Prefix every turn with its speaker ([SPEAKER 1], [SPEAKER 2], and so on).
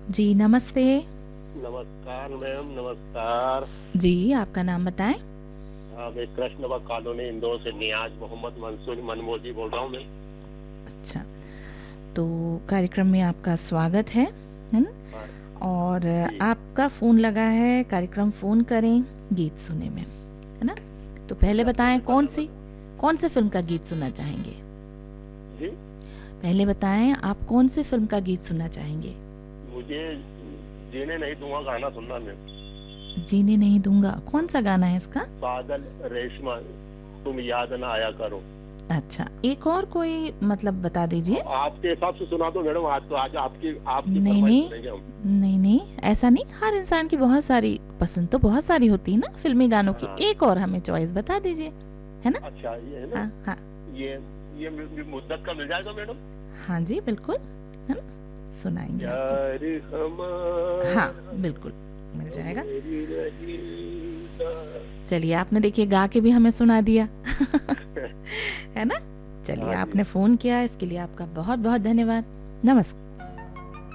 [SPEAKER 1] जी नमस्ते।
[SPEAKER 2] नमस्कार मैम, नमस्कार।
[SPEAKER 1] जी आपका नाम बताएं।
[SPEAKER 2] मैं कृष्णवा कॉलोनी इंदौर से नियाज मोहम्मद मंसूर मनमोजी बोल रहा हूँ मैं।
[SPEAKER 1] अच्छा, तो कार्यक्रम में आपका स्वागत है ना?
[SPEAKER 2] हाँ
[SPEAKER 1] और
[SPEAKER 2] जी।
[SPEAKER 1] आपका फोन लगा है कार्यक्रम फोन करें गीत सुने में, है ना? तो पहले
[SPEAKER 2] अच्छा,
[SPEAKER 1] बताएं
[SPEAKER 2] धन्यवाद।
[SPEAKER 1] कौन सी फिल्म का गीत सुनना चाहेंगे?
[SPEAKER 2] जी,
[SPEAKER 1] पहले बताएं आप कौन सी फिल्म का गीत सुनना चाहेंगे?
[SPEAKER 2] मुझे जीने नहीं दूंगा गाना सुनना मैम।
[SPEAKER 1] जीने नहीं दूंगा, कौन सा गाना है इसका?
[SPEAKER 2] बादल रेशमा, तुम याद ना आया करो।
[SPEAKER 1] अच्छा, एक और कोई मतलब बता दीजिए।
[SPEAKER 2] आपके हिसाब से सुना दो मैडम, आज तो आज आपकी आपकी
[SPEAKER 1] नहीं
[SPEAKER 2] फरमाइश
[SPEAKER 1] नहीं,
[SPEAKER 2] सुनेंगे हम।
[SPEAKER 1] नहीं नहीं, ऐसा नहीं, हर इंसान की बहुत सारी पसंद तो बहुत सारी होती है ना फिल्मी गानों की।
[SPEAKER 2] हाँ,
[SPEAKER 1] एक और हमें चॉइस बता दीजिए, है ना?
[SPEAKER 2] अच्छा ये है ना।
[SPEAKER 1] हाँ हाँ।
[SPEAKER 2] ये ये मुद्दत का मिल जाएगा मैडम।
[SPEAKER 1] हाँ जी बिल्कुल, है ना, सुनाएंगे आपको।
[SPEAKER 2] प्यार
[SPEAKER 1] हाँ
[SPEAKER 2] हमारा
[SPEAKER 1] बिल्कुल, मिल जाएगा।
[SPEAKER 2] मेरी रहेगा।
[SPEAKER 1] चलिए, आपने देखिए गा के भी हमें सुना दिया है ना? चलिए,
[SPEAKER 2] हाँ जी।
[SPEAKER 1] आपने फोन किया इसके लिए आपका बहुत बहुत धन्यवाद। नमस्कार।